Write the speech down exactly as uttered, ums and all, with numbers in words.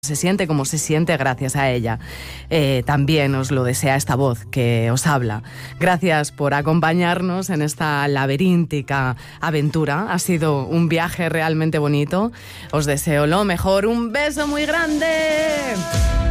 se siente como se siente gracias a ella. Eh, también os lo desea esta voz que os habla. Gracias por acompañarnos en esta laberíntica aventura. Ha sido un viaje realmente bonito. Os deseo lo mejor. ¡Un beso muy grande!